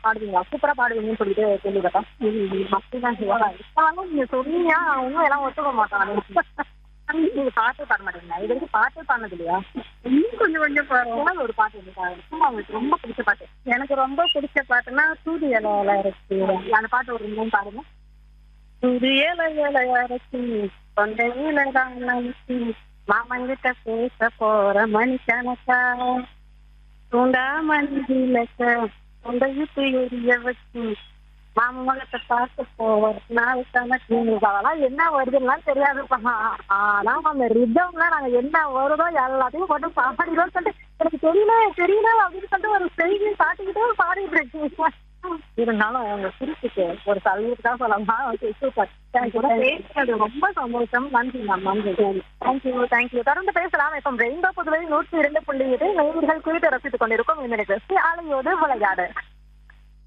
பாடுவீங்களா? சூப்பரா பாடுவீங்கன்னு சொல்லிட்டு கேள்விப்பட்டேன். அப்படிதான் சிவா. இப்ப நீங்க சொன்னீங்க, இன்னும் எல்லாம் ஒத்துக்க மாட்டாங்க. நீங்க பாட்டே பாட மாட்டீங்களா? இது வரைக்கும் பாட்டே பாடுனது இல்லையா? இன்னும் கொஞ்சம் கொஞ்சம் பாருங்க. ஏதாவது ஒரு பாட்டு இருக்கா? சும்மா உங்களுக்கு ரொம்ப பிடிச்ச பாட்டு. எனக்கு ரொம்ப பிடிச்ச பாட்டுன்னா தூது இலை இருக்கு. அந்த பாட்டு ஒரு 2 லைன் பாடுங்க. தூது இலை அரைச்சி தொண்டையில தான் நினைச்சி மாமங்கிட்ட பேச போற மனுஷனக்கா தூண்டா மஞ்சிலக்க தொண்டையுத்து எரிய வச்சு மாமன் முகத்தை பார்க்க போற நாள் கணக்கு. உங்களுக்கு அதெல்லாம் என்ன வருதுன்னுலாம் தெரியாதுப்பா. ஆனா அந்த ரிதம்ல நாங்க என்ன வருதோ எல்லாத்தையும் போட்டு பாடிடுவோம் சொல்லிட்டு எனக்கு தெரியல அப்படின்னு சொல்லிட்டு ஒரு செய்தி காட்டிக்கிட்டே பாடிட்டு இருக்கீங்க. இருந்தாலும் உங்க குறிப்புக்கு ஒரு சல்யூட் தான் சொல்லலாம். Okay, super. கூட பேசுறது ரொம்ப சந்தோஷம். நன்றி மேம், நன்றி. தேங்க்யூ. தொடர்ந்து பேசலாம். இப்போ ரெயின்போ புதுவை 102.7 நேயர்கள் குறித்து ரசித்துக் கொண்டிருக்கும் இந்த நிகழ்ச்சி அலையோடு விளையாடு.